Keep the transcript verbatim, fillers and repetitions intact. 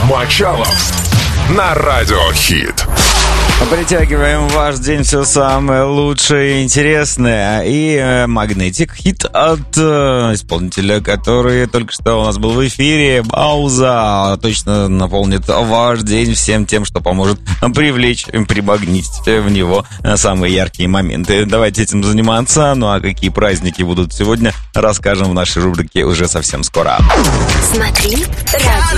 Мочалов на Радио Хит. Притягиваем в ваш день все самое лучшее и интересное. И э, магнитик, хит от э, исполнителя, который только что у нас был в эфире. Бауза точно наполнит ваш день всем тем, что поможет привлечь, примагнитить в него самые яркие моменты. Давайте этим заниматься. Ну а какие праздники будут сегодня, расскажем в нашей рубрике уже совсем скоро. Смотри, радио.